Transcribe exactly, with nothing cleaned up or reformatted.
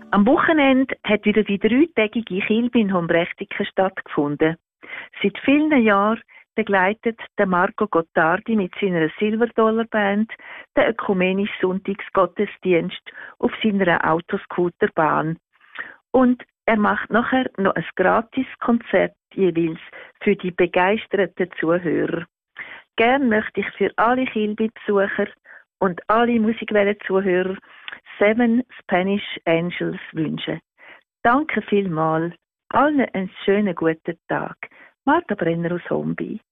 Am Wochenende hat wieder die dreitägige Kilbe in Hombrechtiken stattgefunden. Seit vielen Jahren begleitet der Marco Gottardi mit seiner Silver-Dollar-Band den ökumenischen Sonntagsgottesdienst auf seiner Autoscooterbahn. Und er macht nachher noch ein Gratis-Konzert jeweils für die begeisterten Zuhörer. Gern möchte ich für alle Kilby-Besucher und alle Musikwellen-Zuhörer Seven Spanish Angels wünschen. Danke vielmals. Allen einen schönen guten Tag. Martha Brenner aus Homby.